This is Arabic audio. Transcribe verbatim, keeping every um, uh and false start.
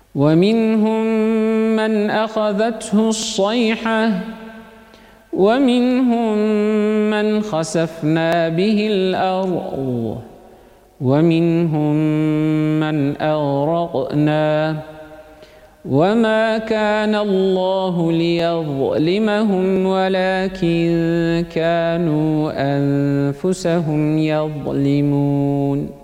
ومنهم من أخذته الصيحة ومنهم من خسفنا به الأرض ومنهم من أغرقنا وما كان الله ليظلمهم ولكن كانوا أنفسهم يظلمون